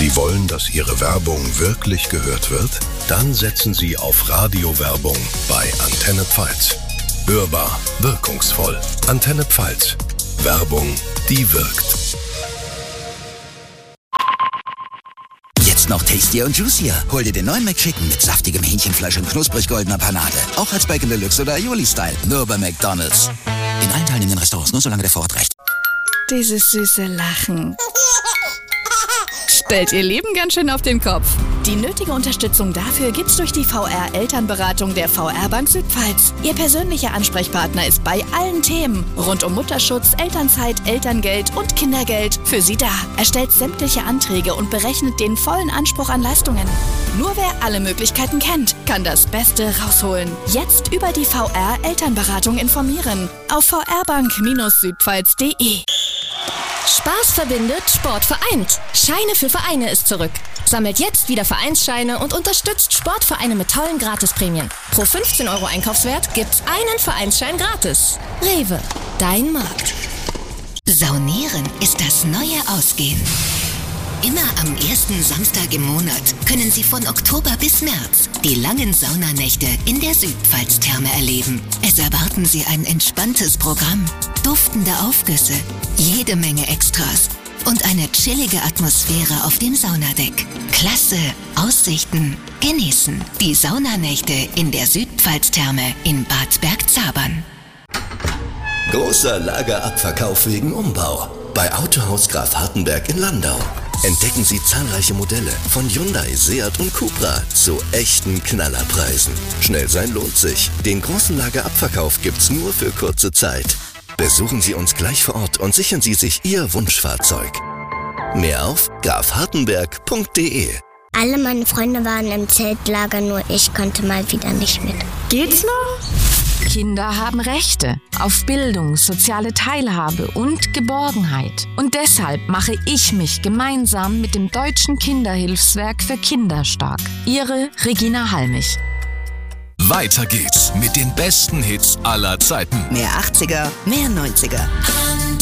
Sie wollen, dass Ihre Werbung wirklich gehört wird? Dann setzen Sie auf Radiowerbung bei Antenne Pfalz. Hörbar, wirkungsvoll. Antenne Pfalz. Werbung, die wirkt. Jetzt noch tastier und juicier. Hol dir den neuen McChicken mit saftigem Hähnchenfleisch und knusprig goldener Panade. Auch als Bacon Deluxe oder Aioli-Style. Nur bei McDonald's. In allen teilnehmenden Restaurants, nur solange der Vorrat reicht. Dieses süße Lachen stellt ihr Leben ganz schön auf den Kopf. Die nötige Unterstützung dafür gibt's durch die VR-Elternberatung der VR-Bank Südpfalz. Ihr persönlicher Ansprechpartner ist bei allen Themen rund um Mutterschutz, Elternzeit, Elterngeld und Kindergeld für Sie da. Erstellt sämtliche Anträge und berechnet den vollen Anspruch an Leistungen. Nur wer alle Möglichkeiten kennt, kann das Beste rausholen. Jetzt über die VR-Elternberatung informieren auf vrbank-südpfalz.de. Spaß verbindet, Sport vereint. Scheine für Vereine ist zurück. Sammelt jetzt wieder Vereinsscheine und unterstützt Sportvereine mit tollen Gratisprämien. Pro 15 € Einkaufswert gibt's einen Vereinsschein gratis. Rewe, dein Markt. Saunieren ist das neue Ausgehen. Immer am ersten Samstag im Monat können Sie von Oktober bis März die langen Saunanächte in der Südpfalz-Therme erleben. Es erwarten Sie ein entspanntes Programm, duftende Aufgüsse, jede Menge Extras und eine chillige Atmosphäre auf dem Saunadeck. Klasse, Aussichten, genießen. Die Saunanächte in der Südpfalz-Therme in Bad Bergzabern. Großer Lagerabverkauf wegen Umbau. Bei Autohaus Graf Hartenberg in Landau. Entdecken Sie zahlreiche Modelle von Hyundai, Seat und Cupra zu echten Knallerpreisen. Schnell sein lohnt sich. Den großen Lagerabverkauf gibt's nur für kurze Zeit. Besuchen Sie uns gleich vor Ort und sichern Sie sich Ihr Wunschfahrzeug. Mehr auf grafhartenberg.de. Alle meine Freunde waren im Zeltlager, nur ich konnte mal wieder nicht mit. Geht's noch? Kinder haben Rechte auf Bildung, soziale Teilhabe und Geborgenheit. Und deshalb mache ich mich gemeinsam mit dem Deutschen Kinderhilfswerk für Kinder stark. Ihre Regina Halmich. Weiter geht's mit den besten Hits aller Zeiten. Mehr 80er, mehr 90er.